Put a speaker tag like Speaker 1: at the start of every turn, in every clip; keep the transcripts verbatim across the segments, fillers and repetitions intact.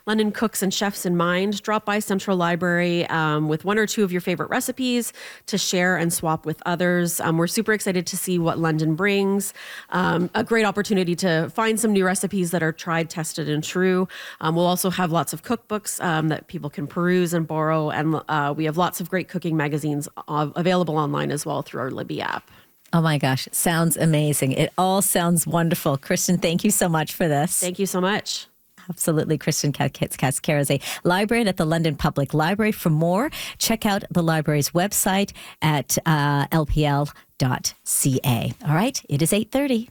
Speaker 1: London cooks and chefs in mind. Drop by Central Library um, with one or two of your favorite recipes to share and swap with others. Um, we're super excited to see what London brings. Um, a great opportunity to find some new recipes that are tried, tested, and true. Um, we'll also have lots of cookbooks um, that people can peruse and borrow. And uh, we have lots of great cooking magazines uh, available online as well through our Libby app.
Speaker 2: Oh my gosh, sounds amazing. It all sounds wonderful. Kristen, thank you so much for this.
Speaker 1: Thank you so much.
Speaker 2: Absolutely. Kristen Cascara is a librarian at the London Public Library. For more, check out the library's website at uh, l p l dot c a. All right, it is eight thirty.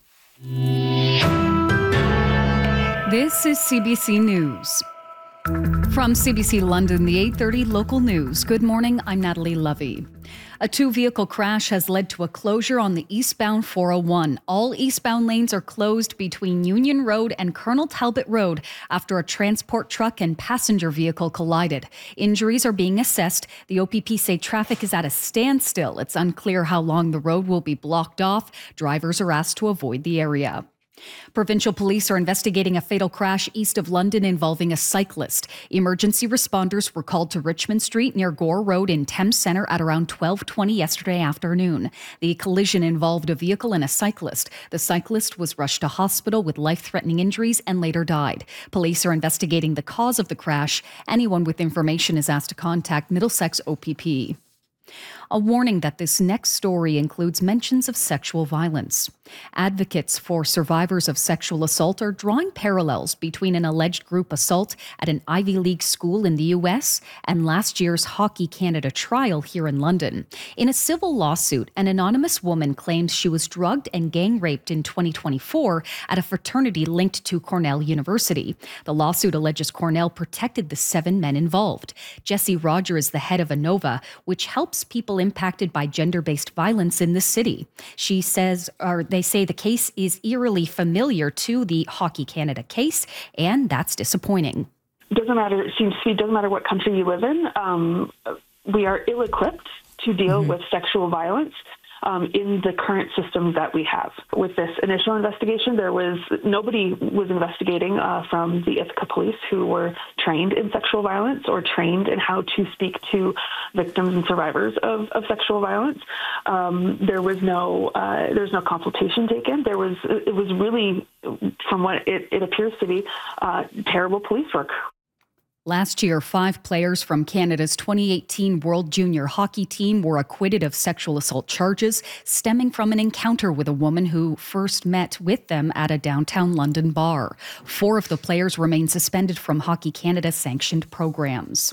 Speaker 3: This is C B C News. From C B C London, the eight thirty local news. Good morning, I'm Natalie Lovey. A two-vehicle crash has led to a closure on the eastbound four oh one. All eastbound lanes are closed between Union Road and Colonel Talbot Road after a transport truck and passenger vehicle collided. Injuries are being assessed. The O P P say traffic is at a standstill. It's unclear how long the road will be blocked off. Drivers are asked to avoid the area. Provincial police are investigating a fatal crash east of London involving a cyclist. Emergency responders were called to Richmond Street near Gore Road in Thames Centre at around twelve twenty yesterday afternoon. The collision involved a vehicle and a cyclist. The cyclist was rushed to hospital with life-threatening injuries and later died. Police are investigating the cause of the crash. Anyone with information is asked to contact Middlesex O P P. A warning that this next story includes mentions of sexual violence. Advocates for survivors of sexual assault are drawing parallels between an alleged group assault at an Ivy League school in the U S and last year's Hockey Canada trial here in London. In a civil lawsuit, an anonymous woman claims she was drugged and gang raped in twenty twenty-four at a fraternity linked to Cornell University. The lawsuit alleges Cornell protected the seven men involved. Jessie Roger is the head of ANOVA, which helps people impacted by gender-based violence in the city. She says, or they say the case is eerily familiar to the Hockey Canada case, and that's disappointing.
Speaker 4: It doesn't matter, it seems to be, it doesn't matter what country you live in. Um, we are ill-equipped to deal mm-hmm. with sexual violence um, in the current systems that we have. With this initial investigation, there was nobody was investigating uh, from the Ithaca police who were trained in sexual violence or trained in how to speak to victims and survivors of, of sexual violence. Um, there was no uh, there was no consultation taken. There was it was really, from what it, it appears to be, uh, terrible police work.
Speaker 3: Last year, five players from Canada's twenty eighteen World Junior Hockey team were acquitted of sexual assault charges stemming from an encounter with a woman who first met with them at a downtown London bar. Four of the players remain suspended from Hockey Canada sanctioned programs.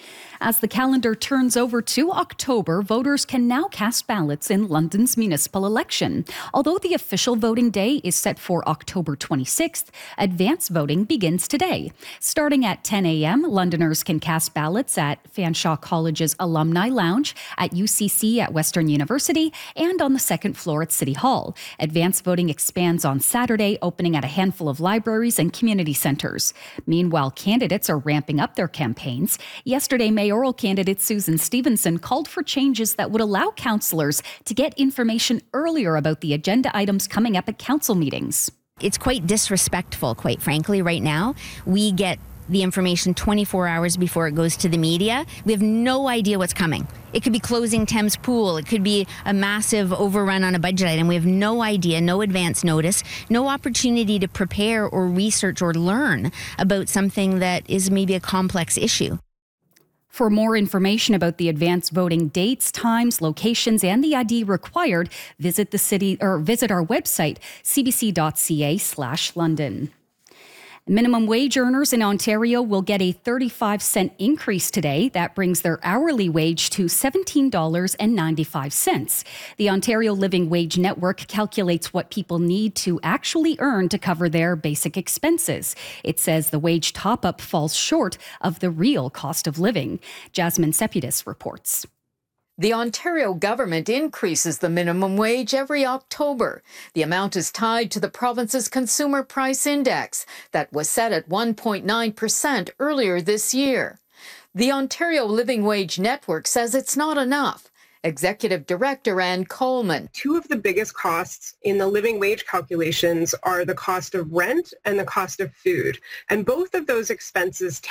Speaker 3: As the calendar turns over to October, voters can now cast ballots in London's municipal election. Although the official voting day is set for October twenty-sixth, advance voting begins today. Starting at ten a.m., Londoners can cast ballots at Fanshawe College's Alumni Lounge, at U C C at Western University, and on the second floor at City Hall. Advance voting expands on Saturday, opening at a handful of libraries and community centres. Meanwhile, candidates are ramping up their campaigns. Yesterday, Mayoral candidate Susan Stevenson called for changes that would allow councillors to get information earlier about the agenda items coming up at council meetings.
Speaker 5: It's quite disrespectful, quite frankly, right now. We get the information twenty-four hours before it goes to the media. We have no idea what's coming. It could be closing Thames Pool. It could be a massive overrun on a budget item. We have no idea, no advance notice, no opportunity to prepare or research or learn about something that is maybe a complex issue.
Speaker 3: For more information about the advance voting dates, times, locations, and the I D required, visit the city or visit our website, c b c dot c a slash London. Minimum wage earners in Ontario will get a thirty-five cent increase today. That brings their hourly wage to seventeen dollars and ninety-five cents. The Ontario Living Wage Network calculates what people need to actually earn to cover their basic expenses. It says the wage top-up falls short of the real cost of living. Jasmine Sepidis reports.
Speaker 6: The Ontario government increases the minimum wage every October. The amount is tied to the province's consumer price index that was set at one point nine percent earlier this year. The Ontario Living Wage Network says it's not enough. Executive Director Ann Coleman.
Speaker 7: Two of the biggest costs in the living wage calculations are the cost of rent and the cost of food. And both of those expenses